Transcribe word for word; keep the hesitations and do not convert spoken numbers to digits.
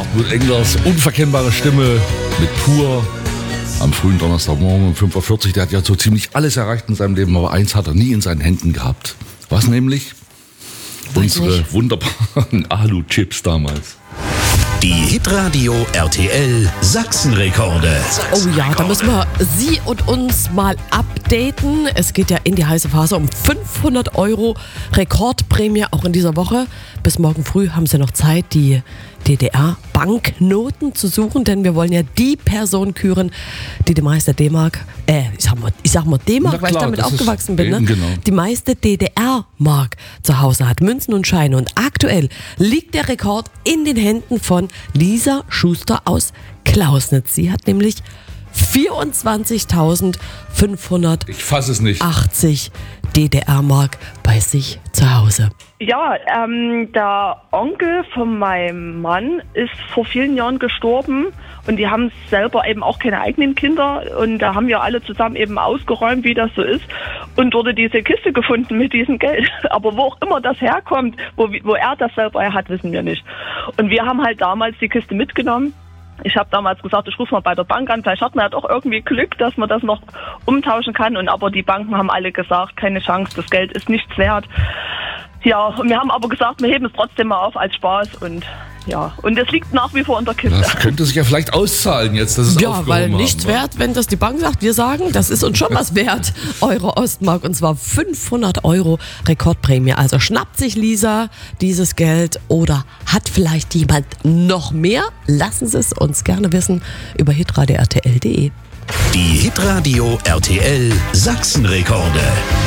Hartmut Englers unverkennbare Stimme mit Pur am frühen Donnerstagmorgen um fünf Uhr vierzig. Der hat ja so ziemlich alles erreicht in seinem Leben, aber eins hat er nie in seinen Händen gehabt. Was nämlich? Weiß Unsere nicht. wunderbaren Alu-Chips damals. Die Hitradio R T L Sachsenrekorde. Oh ja, da müssen wir Sie und uns mal updaten. Es geht ja in die heiße Phase um fünfhundert Euro Rekordprämie auch in dieser Woche. Bis morgen früh haben Sie noch Zeit, die D D R-Banknoten zu suchen, denn wir wollen ja die Person küren, die die meiste D-Mark, äh, ich sag mal, ich sag mal D-Mark, Na weil ich klar, damit das ist aufgewachsen bin, ne? eben genau. Die meiste D D R-Mark zu Hause hat, Münzen und Scheine. Und aktuell liegt der Rekord in den Händen von Lisa Schuster aus Klausnitz. Sie hat nämlich vierundzwanzigtausendfünfhundertachtzig Ich fasse es nicht. D D R-Mark bei sich zu Hause. Ja, ähm, der Onkel von meinem Mann ist vor vielen Jahren gestorben und die haben selber eben auch keine eigenen Kinder und da haben wir alle zusammen eben ausgeräumt, wie das so ist und wurde diese Kiste gefunden mit diesem Geld. Aber wo auch immer das herkommt, wo, wo er das selber hat, wissen wir nicht. Und wir haben halt damals die Kiste mitgenommen. Ich habe damals gesagt, ich rufe mal bei der Bank an, vielleicht hat man ja doch irgendwie Glück, dass man das noch umtauschen kann. Und aber die Banken haben alle gesagt, keine Chance, das Geld ist nichts wert. Ja, und wir haben aber gesagt, wir heben es trotzdem mal auf als Spaß und ja, und es liegt nach wie vor in der Kiste. Das könnte sich ja vielleicht auszahlen jetzt, dass es Ja, aufgehoben weil haben, nichts ne? wert, wenn das die Bank sagt. Wir sagen, das ist uns schon was wert, eure Ostmark. Und zwar fünfhundert Euro Rekordprämie. Also schnappt sich Lisa dieses Geld oder hat vielleicht jemand noch mehr? Lassen Sie es uns gerne wissen über hitradio R T L punkt de. Die Hitradio R T L Sachsenrekorde.